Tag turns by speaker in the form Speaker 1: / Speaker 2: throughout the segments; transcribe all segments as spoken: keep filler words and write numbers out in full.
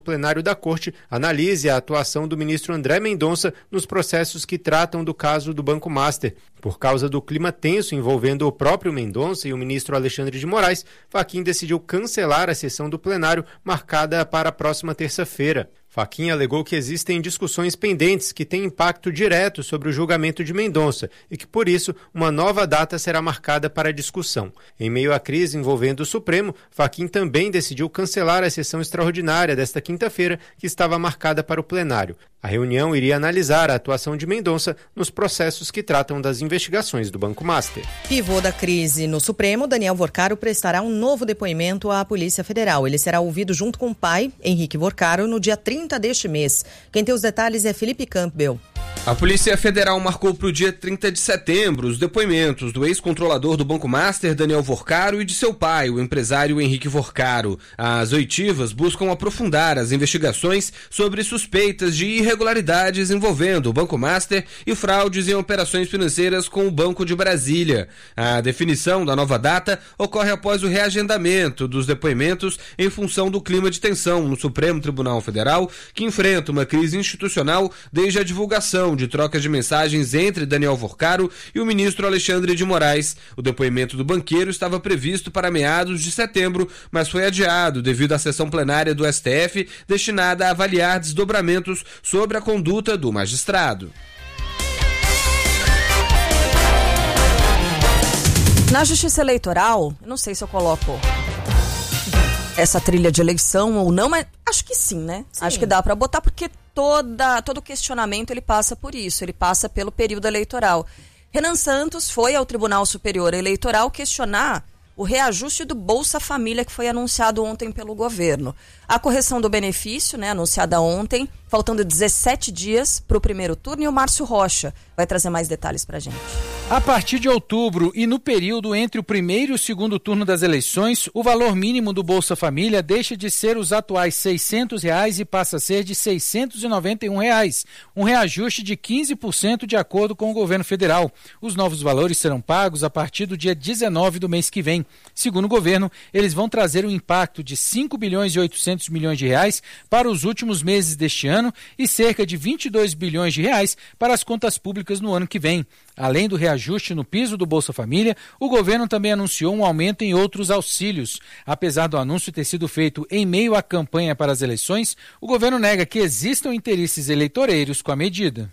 Speaker 1: plenário da Corte analise a atuação do ministro André Mendonça nos processos que tratam do caso do Banco Master. Por causa do clima tenso envolvendo o próprio Mendonça e o ministro Alexandre de Moraes, Fachin decidiu cancelar a sessão do plenário marcada para a próxima terça-feira. Fachin alegou que existem discussões pendentes que têm impacto direto sobre o julgamento de Mendonça e que, por isso, uma nova data será marcada para a discussão. Em meio à crise envolvendo o Supremo, Fachin também decidiu cancelar a sessão extraordinária desta quinta-feira, que estava marcada para o plenário. A reunião iria analisar a atuação de Mendonça nos processos que tratam das investigações do Banco Master.
Speaker 2: Pivô da crise no Supremo, Daniel Vorcaro prestará um novo depoimento à Polícia Federal. Ele será ouvido junto com o pai, Henrique Vorcaro, no dia trinta deste mês. Quem tem os detalhes é Felipe Campbell.
Speaker 3: A Polícia Federal marcou para o dia trinta de setembro os depoimentos do ex-controlador do Banco Master, Daniel Vorcaro, e de seu pai, o empresário Henrique Vorcaro. As oitivas buscam aprofundar as investigações sobre suspeitas de irregularidades envolvendo o Banco Master e fraudes em operações financeiras com o Banco de Brasília. A definição da nova data ocorre após o reagendamento dos depoimentos em função do clima de tensão no Supremo Tribunal Federal, que enfrenta uma crise institucional desde a divulgação de trocas de mensagens entre Daniel Vorcaro e o ministro Alexandre de Moraes. O depoimento do banqueiro estava previsto para meados de setembro, mas foi adiado devido à sessão plenária do S T F destinada a avaliar desdobramentos sobre a conduta do magistrado.
Speaker 4: Na Justiça Eleitoral, não sei se eu coloco essa trilha de eleição ou não, mas acho que sim, né? Sim. Acho que dá para botar, porque toda, todo questionamento ele passa por isso, ele passa pelo período eleitoral. Renan Santos foi ao Tribunal Superior Eleitoral questionar o reajuste do Bolsa Família que foi anunciado ontem pelo governo. A correção do benefício, né, anunciada ontem, faltando dezessete dias para o primeiro turno, e o Márcio Rocha vai trazer mais detalhes para a gente.
Speaker 5: A partir de outubro e no período entre o primeiro e o segundo turno das eleições, o valor mínimo do Bolsa Família deixa de ser os atuais seiscentos reais e passa a ser de seiscentos e noventa e um reais, um reajuste de quinze por cento de acordo com o governo federal. Os novos valores serão pagos a partir do dia dezenove do mês que vem. Segundo o governo, eles vão trazer um impacto de cinco bilhões e oitocentos milhões de reais para os últimos meses deste ano e cerca de vinte e dois bilhões de reais para as contas públicas no ano que vem. Além do reajuste no piso do Bolsa Família, o governo também anunciou um aumento em outros auxílios. Apesar do anúncio ter sido feito em meio à campanha para as eleições, o governo nega que existam interesses eleitoreiros com a medida.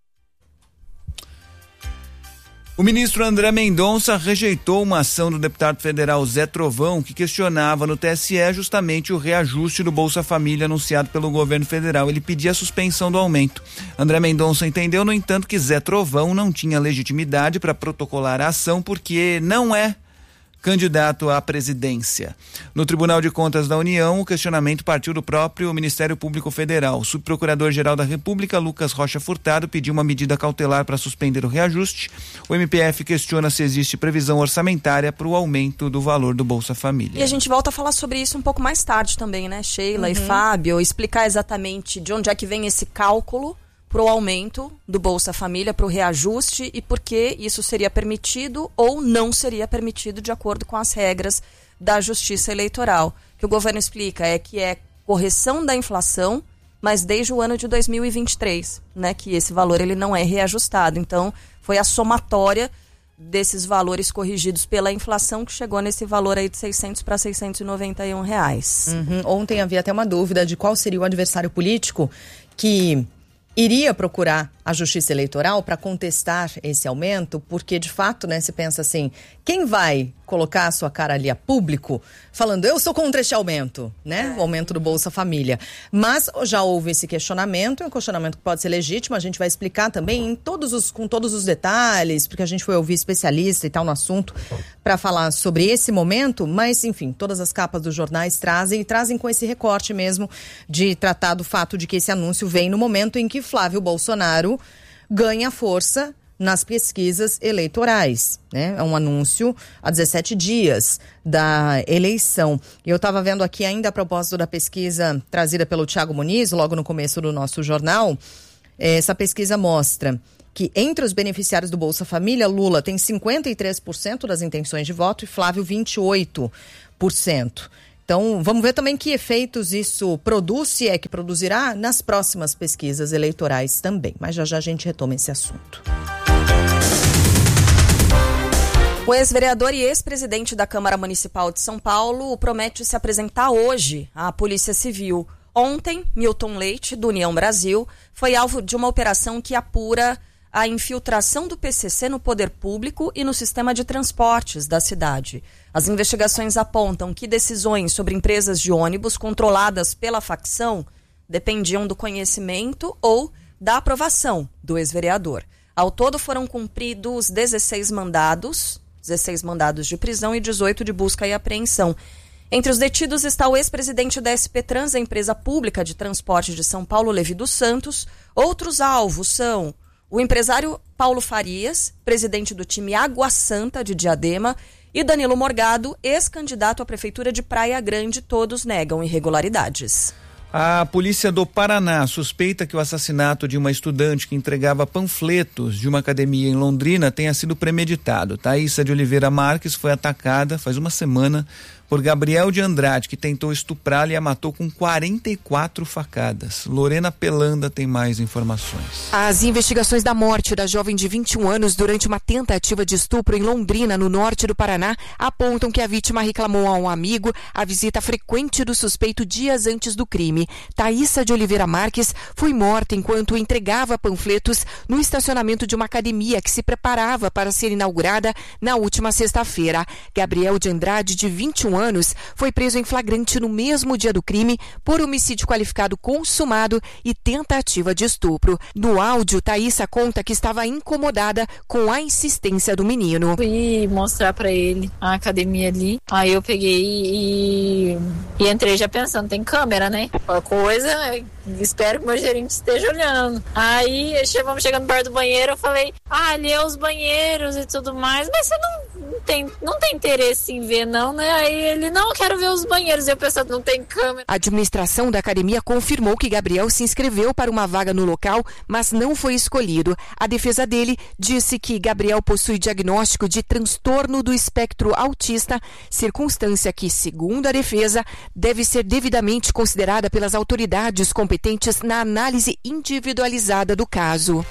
Speaker 6: O ministro André Mendonça rejeitou uma ação do deputado federal Zé Trovão, que questionava no T S E justamente o reajuste do Bolsa Família anunciado pelo governo federal. Ele pedia a suspensão do aumento. André Mendonça entendeu, no entanto, que Zé Trovão não tinha legitimidade para protocolar a ação porque não é candidato à presidência. No Tribunal de Contas da União, o questionamento partiu do próprio Ministério Público Federal. O subprocurador-geral da República, Lucas Rocha Furtado, pediu uma medida cautelar para suspender o reajuste. O M P F questiona se existe previsão orçamentária para o aumento do valor do Bolsa Família.
Speaker 4: E a gente volta a falar sobre isso um pouco mais tarde também, né, Sheila uhum. e Fábio, explicar exatamente de onde é que vem esse cálculo para o aumento do Bolsa Família, para o reajuste e por que isso seria permitido ou não seria permitido de acordo com as regras da Justiça Eleitoral. O que o governo explica é que é correção da inflação, mas desde o ano de dois mil e vinte e três, né, que esse valor ele não é reajustado. Então, foi a somatória desses valores corrigidos pela inflação que chegou nesse valor aí de seiscentos para seiscentos e noventa e um reais.
Speaker 2: Uhum. Ontem havia até uma dúvida de qual seria o adversário político que iria procurar a Justiça Eleitoral para contestar esse aumento, porque de fato, né, se pensa assim, quem vai colocar a sua cara ali a público falando, eu sou contra este aumento, né, o aumento do Bolsa Família. Mas já houve esse questionamento, é um questionamento que pode ser legítimo, a gente vai explicar também em todos os, com todos os detalhes, porque a gente foi ouvir especialista e tal no assunto para falar sobre esse momento, mas enfim, todas as capas dos jornais trazem e trazem com esse recorte mesmo de tratar do fato de que esse anúncio vem no momento em que Flávio Bolsonaro ganha força nas pesquisas eleitorais, né? É um anúncio há dezessete dias da eleição. E eu estava vendo aqui ainda a propósito da pesquisa trazida pelo Thiago Muniz, logo no começo do nosso jornal, essa pesquisa mostra que entre os beneficiários do Bolsa Família, Lula tem cinquenta e três por cento das intenções de voto e Flávio vinte e oito por cento. Então, vamos ver também que efeitos isso produz, se é que produzirá, nas próximas pesquisas eleitorais também. Mas já já a gente retoma esse assunto.
Speaker 4: O ex-vereador e ex-presidente da Câmara Municipal de São Paulo promete se apresentar hoje à Polícia Civil. Ontem, Milton Leite, do União Brasil, foi alvo de uma operação que apura a infiltração do P C C no poder público e no sistema de transportes da cidade. As investigações apontam que decisões sobre empresas de ônibus controladas pela facção dependiam do conhecimento ou da aprovação do ex-vereador. Ao todo foram cumpridos dezesseis mandados, dezesseis mandados de prisão e dezoito de busca e apreensão. Entre os detidos está o ex-presidente da S P Trans, a empresa pública de transporte de São Paulo, Levi dos Santos. Outros alvos são o empresário Paulo Farias, presidente do time Água Santa de Diadema, e Danilo Morgado, ex-candidato à prefeitura de Praia Grande. Todos negam irregularidades.
Speaker 6: A polícia do Paraná suspeita que o assassinato de uma estudante que entregava panfletos de uma academia em Londrina tenha sido premeditado. Thaísa de Oliveira Marques foi atacada faz uma semana por Gabriel de Andrade, que tentou estuprá-la e a matou com quarenta e quatro facadas. Lorena Pelanda tem mais informações.
Speaker 7: As investigações da morte da jovem de vinte e um anos durante uma tentativa de estupro em Londrina, no norte do Paraná, apontam que a vítima reclamou a um amigo a visita frequente do suspeito dias antes do crime. Thaísa de Oliveira Marques foi morta enquanto entregava panfletos no estacionamento de uma academia que se preparava para ser inaugurada na última sexta-feira. Gabriel de Andrade, de vinte e um anos, foi preso em flagrante no mesmo dia do crime por homicídio qualificado consumado e tentativa de estupro. No áudio, Thaísa conta que estava incomodada com a insistência do menino.
Speaker 8: Fui mostrar pra ele a academia ali, aí eu peguei e, e entrei já pensando, tem câmera, né? Uma coisa, espero que meu gerente esteja olhando. Aí vamos chegando perto do banheiro, eu falei, ah, ali é os banheiros e tudo mais, mas você não, não, tem, não tem interesse em ver não, né? Aí ele, não, eu quero ver os banheiros. E eu pensando, não tem câmera.
Speaker 7: A administração da academia confirmou que Gabriel se inscreveu para uma vaga no local, mas não foi escolhido. A defesa dele disse que Gabriel possui diagnóstico de transtorno do espectro autista, circunstância que, segundo a defesa, deve ser devidamente considerada pelas autoridades competentes na análise individualizada do caso.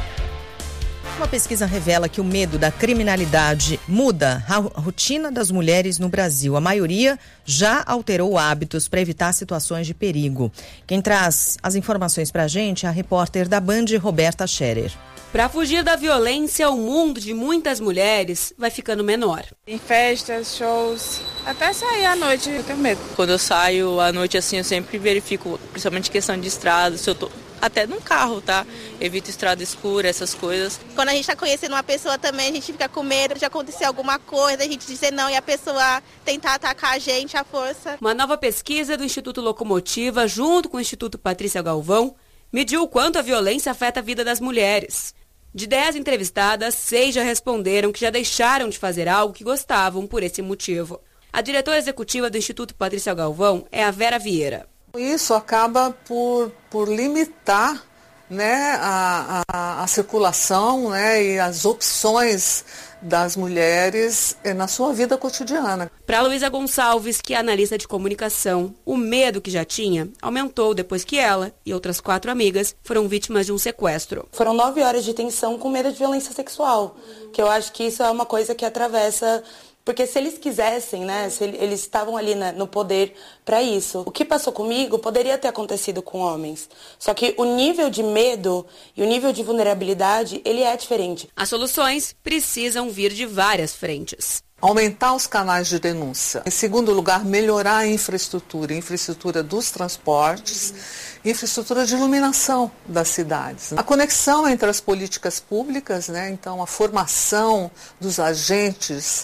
Speaker 2: Uma pesquisa revela que o medo da criminalidade muda a rotina das mulheres no Brasil. A maioria já alterou hábitos para evitar situações de perigo. Quem traz as informações para a gente é a repórter da Band, Roberta Scherer.
Speaker 9: Para fugir da violência, o mundo de muitas mulheres vai ficando menor.
Speaker 10: Em festas, shows, até sair à noite eu tenho medo.
Speaker 11: Quando eu saio à noite assim, eu sempre verifico, principalmente questão de estrada, se eu tô até num carro, tá? Evito estrada escura, essas coisas.
Speaker 12: Quando a gente tá conhecendo uma pessoa também, a gente fica com medo de acontecer alguma coisa, a gente dizer não e a pessoa tentar atacar a gente à força.
Speaker 9: Uma nova pesquisa do Instituto Locomotiva, junto com o Instituto Patrícia Galvão, mediu o quanto a violência afeta a vida das mulheres. De dez entrevistadas, seis já responderam que já deixaram de fazer algo que gostavam por esse motivo. A diretora executiva do Instituto Patrícia Galvão é a Vera Vieira.
Speaker 13: Isso acaba por, por limitar, né, a, a, a circulação, né, e as opções das mulheres na sua vida cotidiana.
Speaker 9: Para Luísa Gonçalves, que é analista de comunicação, o medo que já tinha aumentou depois que ela e outras quatro amigas foram vítimas de um sequestro.
Speaker 14: Foram nove horas de tensão com medo de violência sexual, que eu acho que isso é uma coisa que atravessa. Porque se eles quisessem, né, se eles estavam ali, né, no poder para isso. O que passou comigo poderia ter acontecido com homens. Só que o nível de medo e o nível de vulnerabilidade, ele é diferente.
Speaker 9: As soluções precisam vir de várias frentes.
Speaker 13: Aumentar os canais de denúncia. Em segundo lugar, melhorar a infraestrutura, infraestrutura dos transportes, infraestrutura de iluminação das cidades. A conexão entre as políticas públicas, né, então a formação dos agentes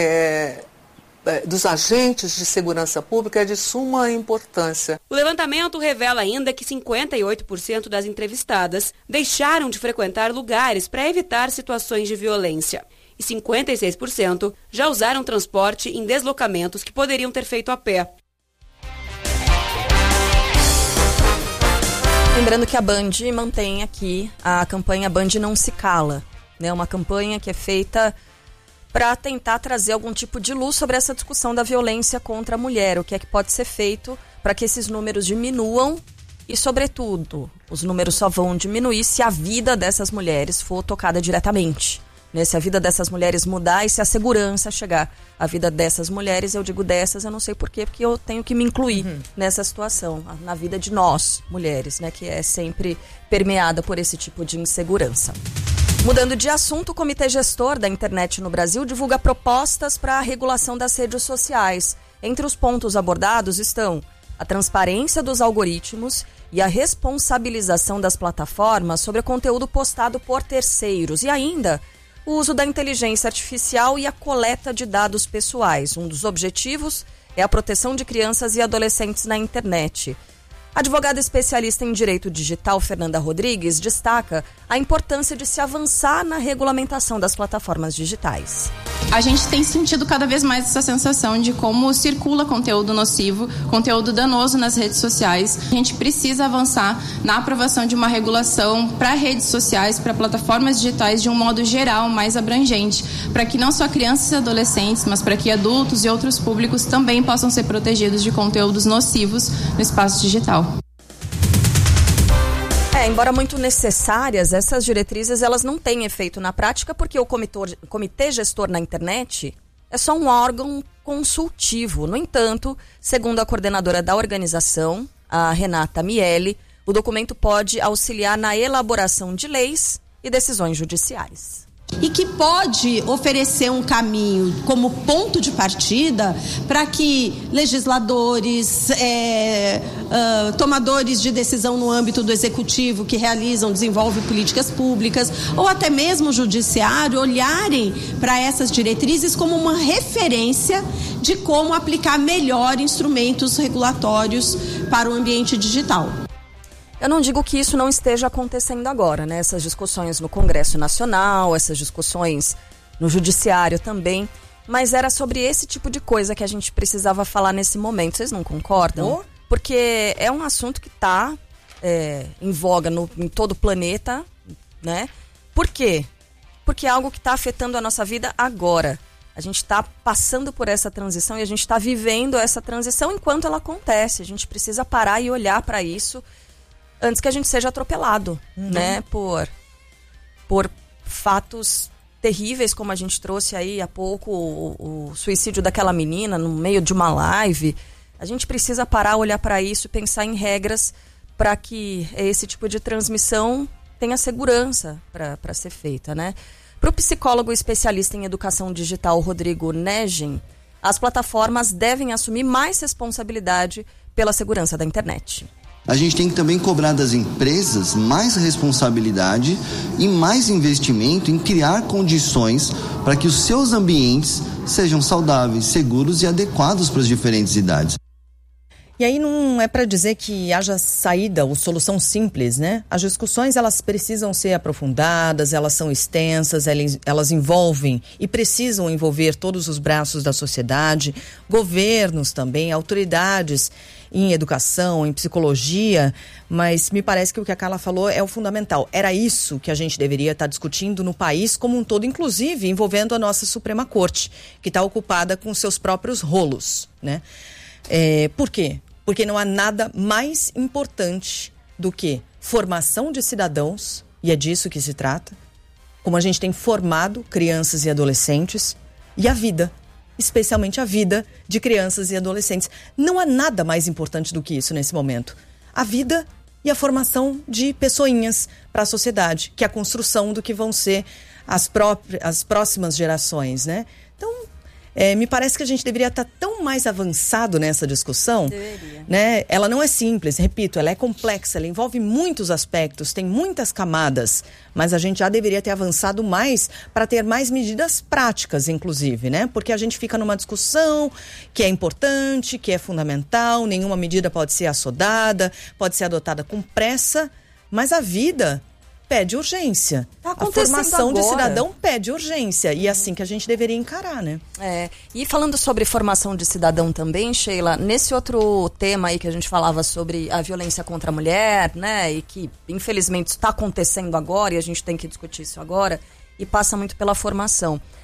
Speaker 13: É, dos agentes de segurança pública é de suma importância.
Speaker 9: O levantamento revela ainda que cinquenta e oito por cento das entrevistadas deixaram de frequentar lugares para evitar situações de violência. E cinquenta e seis por cento já usaram transporte em deslocamentos que poderiam ter feito a pé.
Speaker 4: Lembrando que a Band mantém aqui a campanha Band Não Se Cala, né? Uma campanha que é feita para tentar trazer algum tipo de luz sobre essa discussão da violência contra a mulher. O que é que pode ser feito para que esses números diminuam e, sobretudo, os números só vão diminuir se a vida dessas mulheres for tocada diretamente. Né? Se a vida dessas mulheres mudar e se a segurança chegar à vida dessas mulheres, eu digo dessas, eu não sei porquê, porque eu tenho que me incluir uhum. nessa situação, na vida de nós, mulheres, né? Que é sempre permeada por esse tipo de insegurança. Mudando de assunto, o Comitê Gestor da Internet no Brasil divulga propostas para a regulação das redes sociais. Entre os pontos abordados estão a transparência dos algoritmos e a responsabilização das plataformas sobre o conteúdo postado por terceiros e ainda o uso da inteligência artificial e a coleta de dados pessoais. Um dos objetivos é a proteção de crianças e adolescentes na internet. A advogada especialista em direito digital, Fernanda Rodrigues, destaca a importância de se avançar na regulamentação das plataformas digitais.
Speaker 15: A gente tem sentido cada vez mais essa sensação de como circula conteúdo nocivo, conteúdo danoso nas redes sociais. A gente precisa avançar na aprovação de uma regulação para redes sociais, para plataformas digitais de um modo geral, mais abrangente, para que não só crianças e adolescentes, mas para que adultos e outros públicos também possam ser protegidos de conteúdos nocivos no espaço digital.
Speaker 4: É, embora muito necessárias, essas diretrizes elas não têm efeito na prática porque o comitê, comitê gestor na internet é só um órgão consultivo. No entanto, segundo a coordenadora da organização, a Renata Miele, o documento pode auxiliar na elaboração de leis e decisões judiciais.
Speaker 16: E que pode oferecer um caminho como ponto de partida para que legisladores, é, uh, tomadores de decisão no âmbito do executivo que realizam, desenvolvem políticas públicas, ou até mesmo o judiciário, olharem para essas diretrizes como uma referência de como aplicar melhor instrumentos regulatórios para o ambiente digital.
Speaker 4: Eu não digo que isso não esteja acontecendo agora, né? Essas discussões no Congresso Nacional, essas discussões no Judiciário também, mas era sobre esse tipo de coisa que a gente precisava falar nesse momento. Vocês não concordam? Oh. Porque é um assunto que está é, em voga no, em todo o planeta, né? Por quê? Porque é algo que está afetando a nossa vida agora. A gente está passando por essa transição e a gente está vivendo essa transição enquanto ela acontece. A gente precisa parar e olhar para isso antes que a gente seja atropelado, uhum. né, por, por fatos terríveis, como a gente trouxe aí há pouco, o, o suicídio daquela menina no meio de uma live. A gente precisa parar, olhar para isso e pensar em regras para que esse tipo de transmissão tenha segurança para ser feita, né? Para o psicólogo especialista em educação digital, Rodrigo Negin, as plataformas devem assumir mais responsabilidade pela segurança da internet.
Speaker 17: A gente tem que também cobrar das empresas mais responsabilidade e mais investimento em criar condições para que os seus ambientes sejam saudáveis, seguros e adequados para as diferentes idades.
Speaker 2: E aí não é para dizer que haja saída ou solução simples, né? As discussões, elas precisam ser aprofundadas, elas são extensas, elas, elas envolvem e precisam envolver todos os braços da sociedade, governos também, autoridades em educação, em psicologia, mas me parece que o que a Carla falou é o fundamental. Era isso que a gente deveria estar discutindo no país como um todo, inclusive envolvendo a nossa Suprema Corte, que está ocupada com seus próprios rolos, né? É, por quê? Porque não há nada mais importante do que formação de cidadãos, e é disso que se trata, como a gente tem formado crianças e adolescentes, e a vida, especialmente a vida de crianças e adolescentes. Não há nada mais importante do que isso nesse momento. A vida e a formação de pessoinhas para a sociedade, que é a construção do que vão ser as, próprias, as próximas gerações, né? Então, É, me parece que a gente deveria estar tão mais avançado nessa discussão. Deveria. Né? Ela não é simples, repito, ela é complexa, ela envolve muitos aspectos, tem muitas camadas, mas a gente já deveria ter avançado mais para ter mais medidas práticas, inclusive, né? Porque a gente fica numa discussão que é importante, que é fundamental, nenhuma medida pode ser assodada, pode ser adotada com pressa, mas a vida pede urgência. Tá a formação agora. De cidadão pede urgência. E é assim que a gente deveria encarar, né?
Speaker 4: É. E falando sobre formação de cidadão também, Sheila, nesse outro tema aí que a gente falava sobre a violência contra a mulher, né? E que, infelizmente, está acontecendo agora e a gente tem que discutir isso agora, e passa muito pela formação.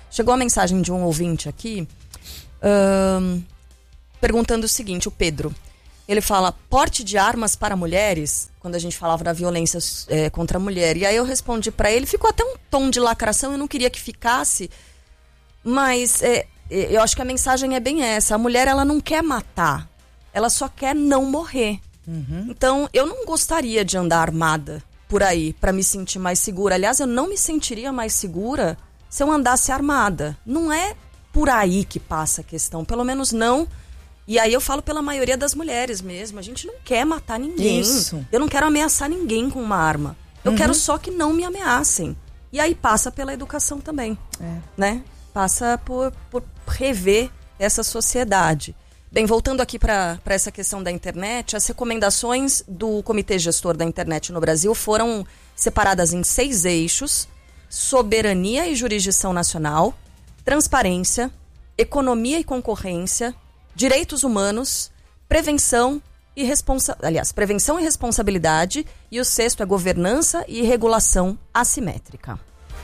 Speaker 4: Chegou a mensagem de um ouvinte aqui, hum, perguntando o seguinte, o Pedro. Ele fala, porte de armas para mulheres, quando a gente falava da violência é, contra a mulher. E aí eu respondi para ele, ficou até um tom de lacração, eu não queria que ficasse, mas é, eu acho que a mensagem é bem essa. A mulher, ela não quer matar, ela só quer não morrer. Uhum. Então, eu não gostaria de andar armada por aí para me sentir mais segura. Aliás, eu não me sentiria mais segura se eu andasse armada. Não é por aí que passa a questão, pelo menos não. E aí eu falo pela maioria das mulheres mesmo. A gente não quer matar ninguém. Isso. Eu não quero ameaçar ninguém com uma arma. Eu uhum. quero só que não me ameacem. E aí passa pela educação também, é. né? Passa por, por rever essa sociedade. Bem, voltando aqui para essa questão da internet, as recomendações do Comitê Gestor da Internet no Brasil foram separadas em seis eixos: soberania e jurisdição nacional, transparência, economia e concorrência, direitos humanos, prevenção e responsa... aliás, prevenção e responsabilidade, e o sexto é governança e regulação assimétrica.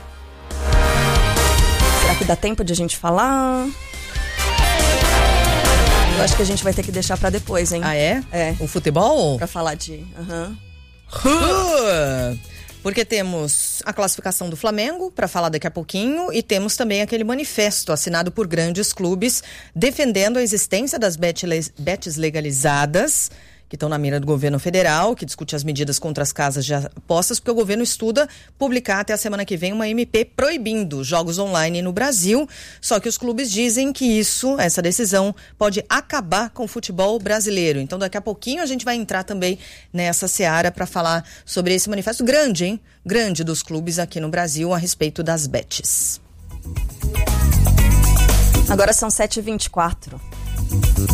Speaker 4: Será que dá tempo de a gente falar? Eu acho que a gente vai ter que deixar pra depois, hein?
Speaker 2: Ah, é?
Speaker 4: É.
Speaker 2: O futebol?
Speaker 4: Pra falar de... Uhum.
Speaker 2: Uh! Porque temos a classificação do Flamengo, para falar daqui a pouquinho, e temos também aquele manifesto assinado por grandes clubes defendendo a existência das bets legalizadas, que estão na mira do governo federal, que discute as medidas contra as casas de apostas, porque o governo estuda publicar até a semana que vem uma M P proibindo jogos online no Brasil. Só que os clubes dizem que isso, essa decisão, pode acabar com o futebol brasileiro. Então, daqui a pouquinho a gente vai entrar também nessa seara para falar sobre esse manifesto grande, hein? Grande dos clubes aqui no Brasil a respeito das bets.
Speaker 4: Agora são sete e vinte e quatro.